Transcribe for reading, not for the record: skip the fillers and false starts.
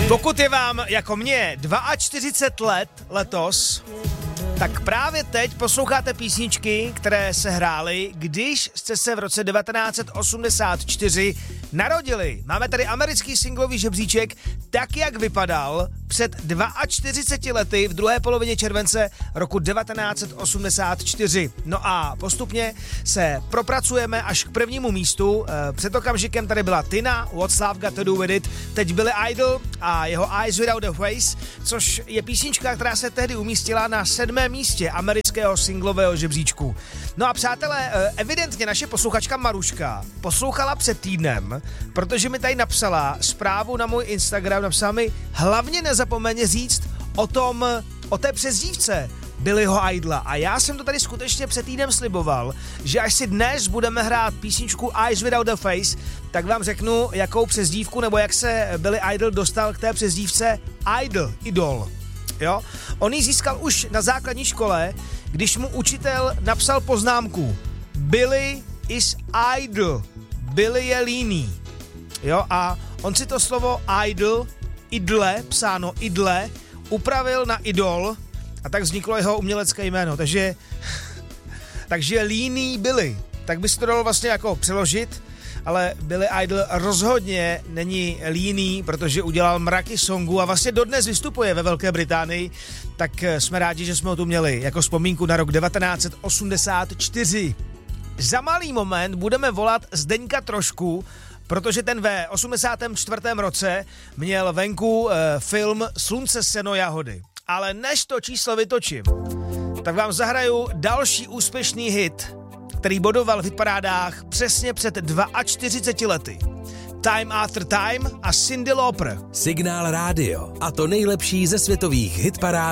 Pokud je vám jako mě 42 let letos, tak právě teď posloucháte písničky, které se hrály, když jste se v roce 1984 narodili. Máme tady americký singlový žebříček, tak jak vypadal před 42 lety v druhé polovině července roku 1984. No a postupně se propracujeme až k prvnímu místu. Před okamžikem tady byla Tina, What's Love Got to Do With It, teď Billy Idol a jeho Eyes Without a Face, což je písnička, která se tehdy umístila na 7. místě amerického singlového žebříčku. No a přátelé, evidentně naše posluchačka Maruška poslouchala před týdnem, protože mi tady napsala zprávu na můj Instagram, napsala mi: hlavně nezapomeň říct o té přezdívce Billyho Idla. A já jsem to tady skutečně před týdnem sliboval, že až si dnes budeme hrát písničku Eyes Without a Face, tak vám řeknu, jakou přezdívku, nebo jak se Billy Idol dostal k té přezdívce Idol. Jo? On ji získal už na základní škole, když mu učitel napsal poznámku: Billy is idle. Billy je líný. Jo? A on si to slovo idle, psáno idle, upravil na idol a tak vzniklo jeho umělecké jméno. Takže líný Billy. Tak by se to dalo vlastně jako přeložit, ale Billy Idol rozhodně není líný, protože udělal mraky songů a vlastně dodnes vystupuje ve Velké Británii, tak jsme rádi, že jsme ho tu měli jako vzpomínku na rok 1984. Za malý moment budeme volat Zdeňka Trošku, protože ten ve 84. roce měl venku film Slunce, seno, jahody. Ale než to číslo vytočím, tak vám zahraju další úspěšný hit, který bodoval v hitparádách přesně před 42 lety. Time After Time a Cyndi Lauper. Signál rádio a to nejlepší ze světových hitparád